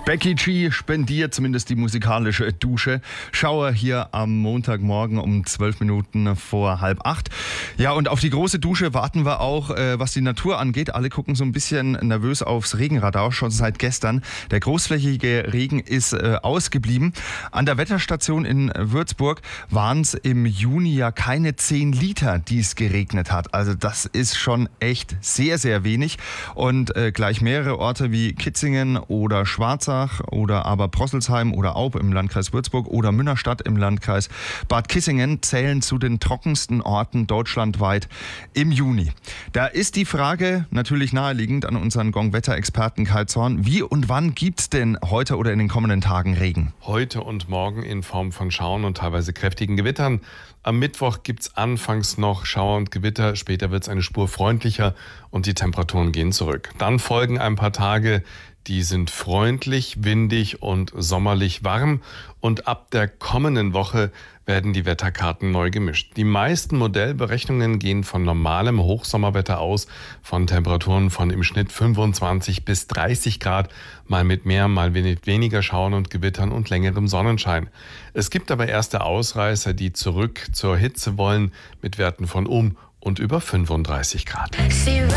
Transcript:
Becky G spendiert zumindest die musikalische Dusche. Schauer hier am Montagmorgen um 12 Minuten vor 7:30. Ja, und auf die große Dusche warten wir auch, was die Natur angeht. Alle gucken so ein bisschen nervös aufs Regenradar, schon seit gestern. Der großflächige Regen ist ausgeblieben. An der Wetterstation in Würzburg waren es im Juni ja keine 10 Liter, die es geregnet hat. Also das ist schon echt sehr, sehr wenig. Und gleich mehrere Orte wie Kitzingen oder Schwarzach oder aber Prosselsheim oder Aub im Landkreis Würzburg oder Münnerstadt im Landkreis Bad Kissingen zählen zu den trockensten Orten deutschlandweit im Juni. Da ist die Frage natürlich naheliegend an unseren Gong-Wetter-Experten Kai Zorn. Wie und wann gibt's denn heute oder in den kommenden Tagen Regen? Heute und morgen in Form von Schauern und teilweise kräftigen Gewittern. Am Mittwoch gibt's anfangs noch Schauer und Gewitter, später wird's eine Spur freundlicher und die Temperaturen gehen zurück. Dann folgen ein paar Tage, die sind freundlich, windig und sommerlich warm. Und ab der kommenden Woche werden die Wetterkarten neu gemischt. Die meisten Modellberechnungen gehen von normalem Hochsommerwetter aus, von Temperaturen von im Schnitt 25 bis 30 Grad, mal mit mehr, mal mit weniger Schauern und Gewittern und längerem Sonnenschein. Es gibt aber erste Ausreißer, die zurück zur Hitze wollen, mit Werten von und über 35 Grad.